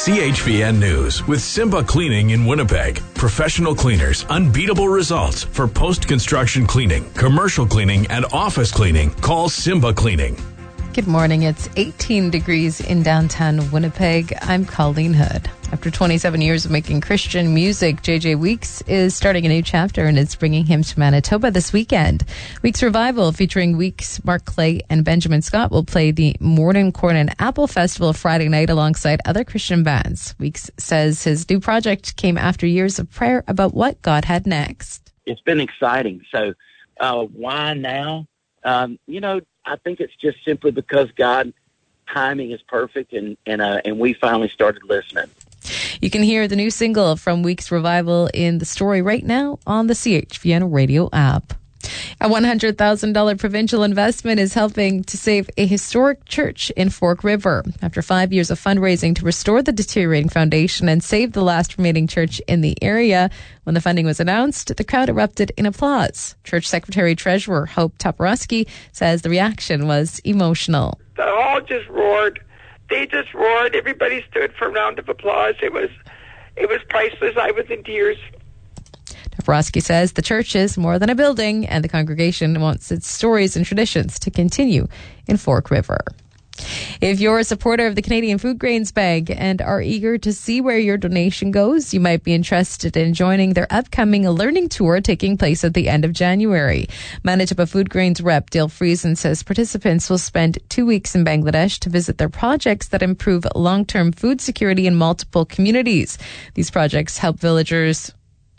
CHVN News with Simba Cleaning in Winnipeg. Professional cleaners, unbeatable results for post-construction cleaning, commercial cleaning, and office cleaning. Call Simba Cleaning. Good morning. It's 18 degrees in downtown Winnipeg. I'm Colleen Hood. After 27 years of making Christian music, JJ Weeks is starting a new chapter, and it's bringing him to Manitoba this weekend. Weeks Revival, featuring Weeks, Mark Clay, and Benjamin Scott, will play the Morden Corn and Apple Festival Friday night alongside other Christian bands. Weeks says his new project came after years of prayer about what God had next. It's been exciting. So why now? I think it's just simply because God's timing is perfect, and we finally started listening. You can hear the new single from Weeks Revival in the story right now on the CHVN radio app. A $100,000 provincial investment is helping to save a historic church in Fork River. After 5 years of fundraising to restore the deteriorating foundation and save the last remaining church in the area, when the funding was announced, the crowd erupted in applause. Church Secretary-Treasurer Hope Toporowski says the reaction was emotional. The hall just roared. They just roared. Everybody stood for a round of applause. It was priceless. I was in tears. Toporowski says the church is more than a building, and the congregation wants its stories and traditions to continue in Fork River. If you're a supporter of the Canadian Food Grains Bank and are eager to see where your donation goes, you might be interested in joining their upcoming learning tour taking place at the end of January. Manitoba Food Grains rep Dale Friesen says participants will spend 2 weeks in Bangladesh to visit their projects that improve long-term food security in multiple communities. These projects help villages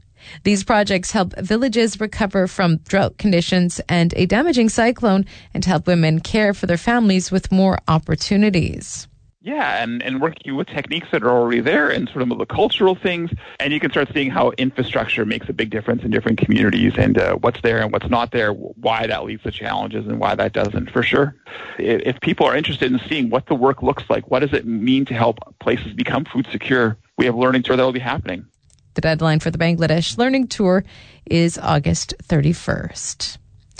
recover from drought conditions and a damaging cyclone, and help women care for their families with more opportunities. Yeah, and working with techniques that are already there and sort of the cultural things. And you can start seeing how infrastructure makes a big difference in different communities, and what's there and what's not there, why that leads to challenges and why that doesn't, for sure. If people are interested in seeing what the work looks like, what does it mean to help places become food secure, we have a learning tour that will be happening. The deadline for the Bangladesh Learning Tour is August 31st.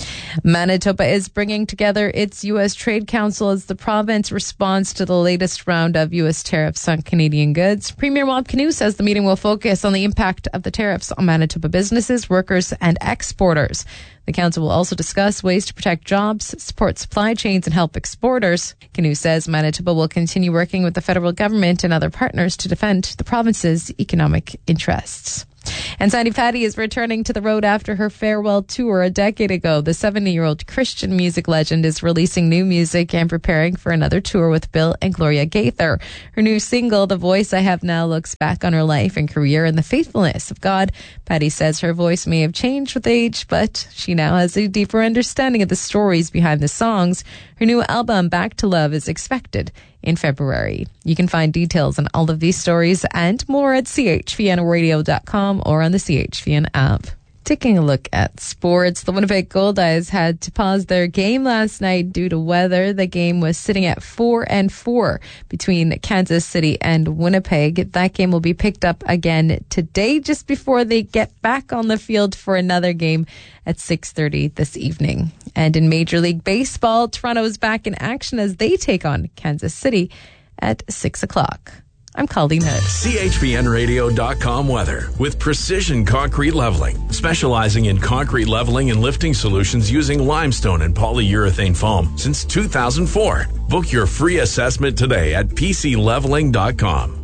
Manitoba is bringing together its U.S. Trade Council as the province responds to the latest round of U.S. tariffs on Canadian goods. Premier Wab Kinew says the meeting will focus on the impact of the tariffs on Manitoba businesses, workers, and exporters. The council will also discuss ways to protect jobs, support supply chains, and help exporters. Kinew says Manitoba will continue working with the federal government and other partners to defend the province's economic interests. And Sandy Patty is returning to the road after her farewell tour a decade ago. The 70-year-old Christian music legend is releasing new music and preparing for another tour with Bill and Gloria Gaither. Her new single, The Voice I Have Now, looks back on her life and career and the faithfulness of God. Patty says her voice may have changed with age, but she now has a deeper understanding of the stories behind the songs. Her new album, Back to Love, is expected in February. You can find details on all of these stories and more at chvnradio.com or on the CHVN app. Taking a look at sports, the Winnipeg Goldeyes had to pause their game last night due to weather. The game was sitting at 4-4 between Kansas City and Winnipeg. That game will be picked up again today just before they get back on the field for another game at 6:30 this evening. And in Major League Baseball, Toronto is back in action as they take on Kansas City at 6 o'clock. I'm Colleen Hood. CHVNradio.com weather with Precision Concrete Leveling, specializing in concrete leveling and lifting solutions using limestone and polyurethane foam since 2004. Book your free assessment today at PCLeveling.com.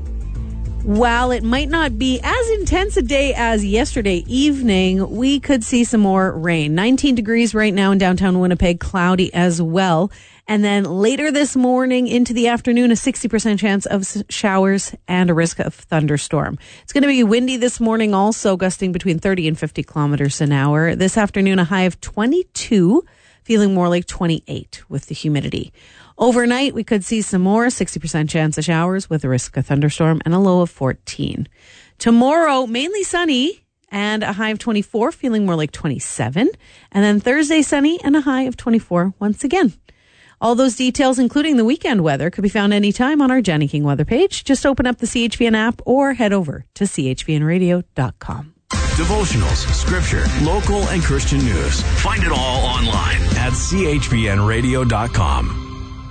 While it might not be as intense a day as yesterday evening, we could see some more rain. 19 degrees right now in downtown Winnipeg, cloudy as well. And then later this morning into the afternoon, a 60% chance of showers and a risk of thunderstorm. It's going to be windy this morning also, gusting between 30 and 50 kilometers an hour. This afternoon, a high of 22, feeling more like 28 with the humidity. Overnight, we could see some more, 60% chance of showers with a risk of thunderstorm and a low of 14. Tomorrow, mainly sunny and a high of 24, feeling more like 27. And then Thursday, sunny and a high of 24 once again. All those details, including the weekend weather, could be found anytime on our Jenny King weather page. Just open up the CHVN app or head over to chvnradio.com. Devotionals, scripture, local and Christian news. Find it all online at chvnradio.com.